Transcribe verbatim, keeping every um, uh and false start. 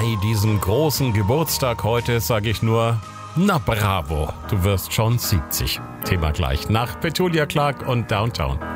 Bei diesem großen Geburtstag heute sage ich nur, na bravo, du wirst schon siebzig. Thema gleich nach Petulia Clark und Downtown.